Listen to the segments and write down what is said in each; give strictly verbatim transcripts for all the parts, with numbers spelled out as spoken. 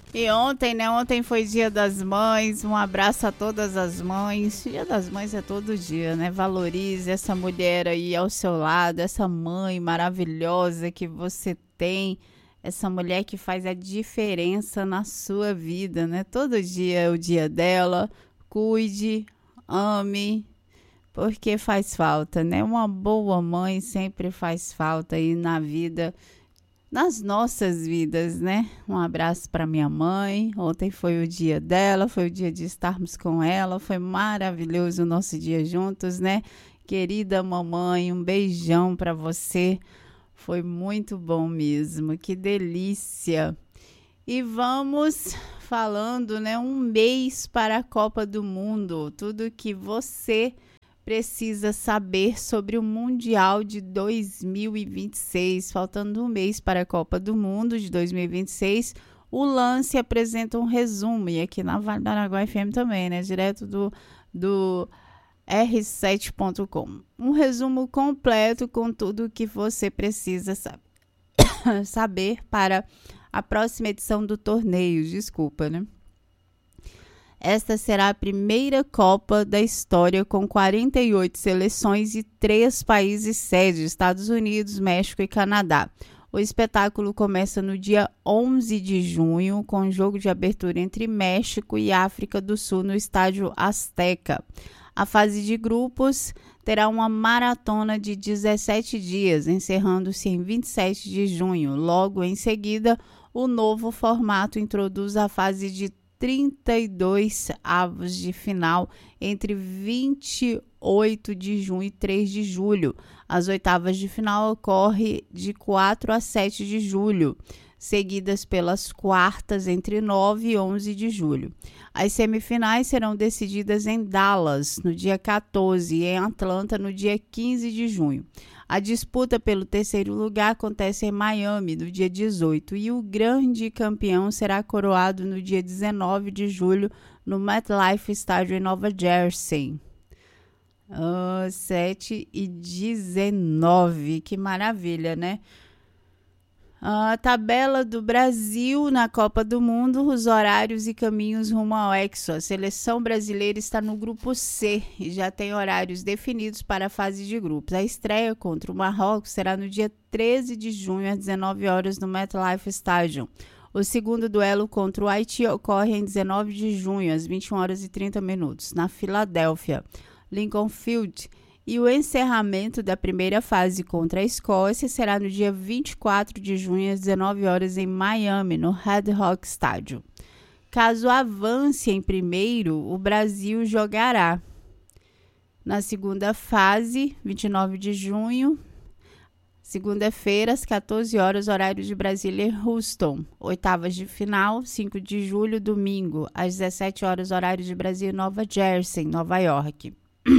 E ontem, né? Ontem foi Dia das Mães. Um abraço a todas as mães. Dia das Mães é todo dia, né? Valorize essa mulher aí ao seu lado, essa mãe maravilhosa que você tem, essa mulher que faz a diferença na sua vida, né? Todo dia é o dia dela. Cuide, ame, porque faz falta, né? Uma boa mãe sempre faz falta aí na vida, nas nossas vidas, né? Um abraço para minha mãe. Ontem foi o dia dela, foi o dia de estarmos com ela. Foi maravilhoso o nosso dia juntos, né? Querida mamãe, um beijão para você. Foi muito bom mesmo. Que delícia. E vamos falando, né? Um mês para a Copa do Mundo. Tudo que você precisa saber sobre o Mundial de dois mil e vinte e seis. Faltando um mês para a Copa do Mundo de dois mil e vinte e seis, o Lance apresenta um resumo, e aqui na Vale do Araguaia F M também, né? Direto do, do R sete ponto com. Um resumo completo com tudo o que você precisa saber, saber para a próxima edição do torneio. Desculpa, né? Esta será a primeira Copa da história com quarenta e oito seleções e três países sede, Estados Unidos, México e Canadá. O espetáculo começa no dia onze de junho, com o jogo de abertura entre México e África do Sul no Estádio Azteca. A fase de grupos terá uma maratona de dezessete dias, encerrando-se em vinte e sete de junho. Logo em seguida, o novo formato introduz a fase de trinta e dois avos de final entre vinte e oito de junho e três de julho. As oitavas de final ocorrem de quatro a sete de julho, seguidas pelas quartas entre nove e onze de julho. As semifinais serão decididas em Dallas, no dia quatorze, e em Atlanta, no dia quinze de junho. A disputa pelo terceiro lugar acontece em Miami, no dia dezoito, e o grande campeão será coroado no dia dezenove de julho, no MetLife Stadium, em Nova Jersey. Uh, sete e dezenove, que maravilha, né? A tabela do Brasil na Copa do Mundo, os horários e caminhos rumo ao Hexa. A seleção brasileira está no grupo C e já tem horários definidos para a fase de grupos. A estreia contra o Marrocos será no dia treze de junho, às dezenove horas, no MetLife Stadium. O segundo duelo contra o Haiti ocorre em dezenove de junho, às vinte e uma horas e trinta minutos, na Filadélfia, Lincoln Field. E o encerramento da primeira fase contra a Escócia será no dia vinte e quatro de junho, às dezenove horas, em Miami, no Red Rock Stadium. Caso avance em primeiro, o Brasil jogará na segunda fase, vinte e nove de junho, segunda-feira, às quatorze horas, horário de Brasília e Houston. Oitavas de final, cinco de julho, domingo, às dezessete horas, horário de Brasília e Nova Jersey, Nova York.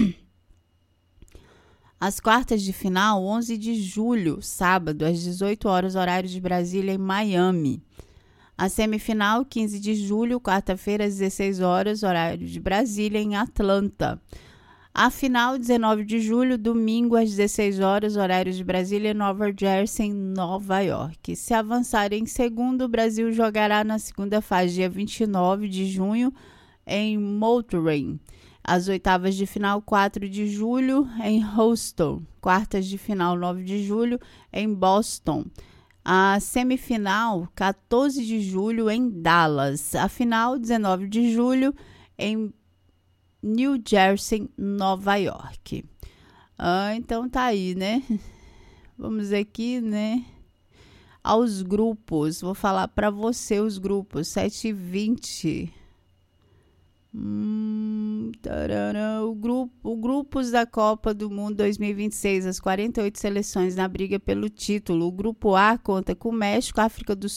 As quartas de final, onze de julho, sábado, às dezoito horas, horário de Brasília, em Miami. A semifinal, quinze de julho, quarta-feira, às dezesseis horas, horário de Brasília, em Atlanta. A final, dezenove de julho, domingo, às dezesseis horas, horário de Brasília, Nova Jersey, em Nova York. Se avançar em segundo, o Brasil jogará na segunda fase, dia vinte e nove de junho, em Moultrie. As oitavas de final, quatro de julho, em Houston. Quartas de final, nove de julho, em Boston. A semifinal, quatorze de julho, em Dallas. A final, dezenove de julho, em New Jersey, Nova York. Ah, então tá aí, né? Vamos aqui, né? Aos grupos. Vou falar para você os grupos. sete e vinte. Hum, tarará, o grupo, o grupos da Copa do Mundo dois mil e vinte e seis, as quarenta e oito seleções na briga pelo título. O grupo A conta com México, África do